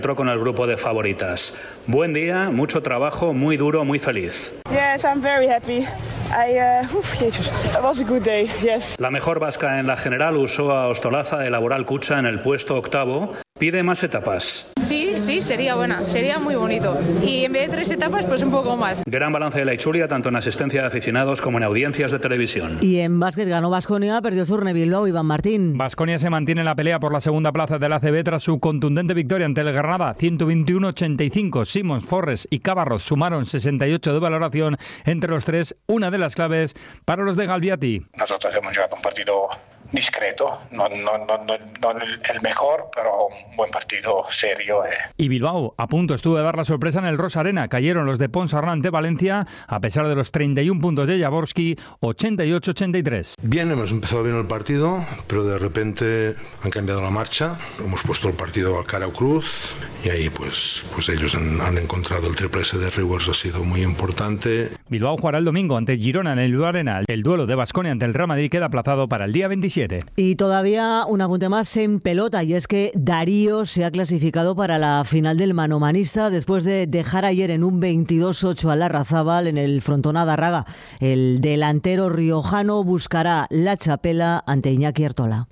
Entró con el grupo de favoritas. Buen día, mucho trabajo, muy duro, muy feliz. Yes, I'm very happy. It was a good day, yes. La mejor vasca en la general usó a Ostolaza de Laboral Cucha en el puesto 8º. Pide más etapas. Sí, sería buena, sería muy bonito. Y en vez de 3 etapas, pues un poco más. Gran balance de la Itzulia, tanto en asistencia de aficionados como en audiencias de televisión. Y en básquet ganó Baskonia, perdió Surne Bilbao, Iván Martín. Baskonia se mantiene en la pelea por la segunda plaza del ACB tras su contundente victoria ante el Granada, 121-85. Simons, Forres y Cabarroz sumaron 68 de valoración entre los tres, una de las claves para los de Galbiati. Nosotros hemos llegado a un partido discreto, no el mejor, pero un buen partido serio. Y Bilbao a punto estuvo de dar la sorpresa en el Rosa Arena. Cayeron los de Ponsarnau ante Valencia, a pesar de los 31 puntos de Jaworski, 88-83. Bien, hemos empezado bien el partido, pero de repente han cambiado la marcha. Hemos puesto el partido al cara o cruz y ahí pues ellos han encontrado el triple S de Rivers, ha sido muy importante. Bilbao jugará el domingo ante Girona en el Bilbao Arena. El duelo de Baskonia ante el Real Madrid queda aplazado para el día 27. Y todavía un apunte más en pelota, y es que Darío se ha clasificado para la final del manomanista después de dejar ayer en un 22-8 a Larrazábal en el Frontona Darraga. El delantero riojano buscará la chapela ante Iñaki Ertola.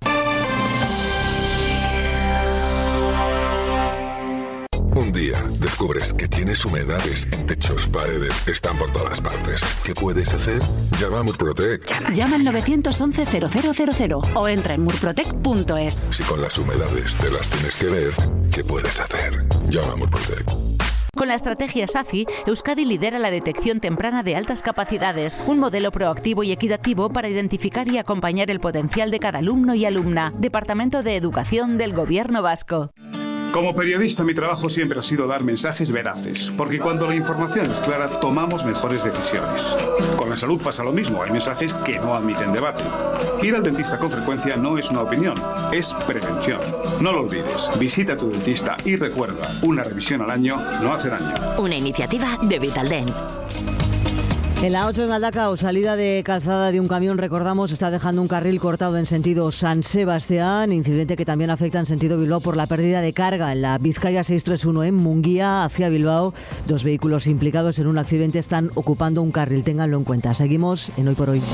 Un día descubres que tienes humedades en techos, paredes, están por todas partes. ¿Qué puedes hacer? Llama a Murprotec. Llama al 911-0000 o entra en murprotec.es. Si con las humedades te las tienes que ver, ¿qué puedes hacer? Llama a Murprotec. Con la estrategia SACI, Euskadi lidera la detección temprana de altas capacidades, un modelo proactivo y equitativo para identificar y acompañar el potencial de cada alumno y alumna. Departamento de Educación del Gobierno Vasco. Como periodista, mi trabajo siempre ha sido dar mensajes veraces, porque cuando la información es clara, tomamos mejores decisiones. Con la salud pasa lo mismo, hay mensajes que no admiten debate. Ir al dentista con frecuencia no es una opinión, es prevención. No lo olvides, visita a tu dentista y recuerda, una revisión al año no hace daño. Una iniciativa de Vitaldent. En la 8 en Galdacao, salida de calzada de un camión, recordamos, está dejando un carril cortado en sentido San Sebastián, incidente que también afecta en sentido Bilbao por la pérdida de carga en la Vizcaya 631 en Munguía hacia Bilbao. 2 vehículos implicados en un accidente están ocupando un carril, ténganlo en cuenta. Seguimos en Hoy por Hoy.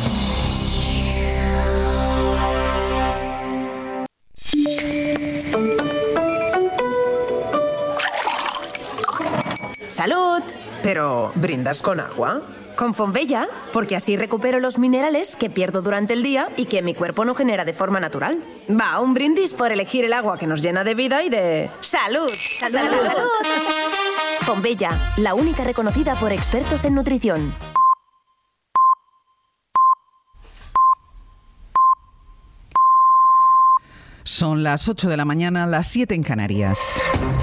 ¡Salud! Pero, ¿brindas con agua? Con Fonbella, porque así recupero los minerales que pierdo durante el día y que mi cuerpo no genera de forma natural. Va, un brindis por elegir el agua que nos llena de vida y de... ¡Salud! ¡Salud! ¡Salud! Fonbella, la única reconocida por expertos en nutrición. Son las 8 de la mañana, las 7 en Canarias.